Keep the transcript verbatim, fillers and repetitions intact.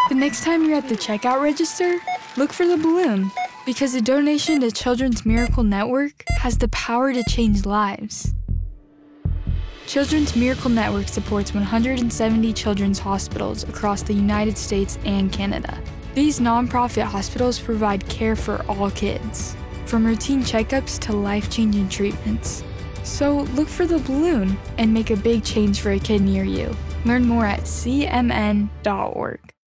The next time you're at the checkout register, look for the balloon, because a donation to Children's Miracle Network has the power to change lives. Children's Miracle Network supports one hundred seventy children's hospitals across the United States and Canada. These nonprofit hospitals provide care for all kids, from routine checkups to life-changing treatments. So look for the balloon and make a big change for a kid near you. Learn more at c m n dot org.